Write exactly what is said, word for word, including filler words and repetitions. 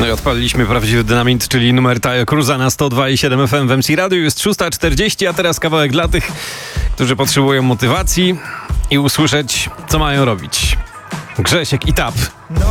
No i odpaliliśmy prawdziwy dynamit, czyli numer Tayo Cruza na sto dwa i siedem F M w M C Radio. Jest szósta czterdzieści, a teraz kawałek dla tych, którzy potrzebują motywacji i usłyszeć, co mają robić. Grzesiek i Tap.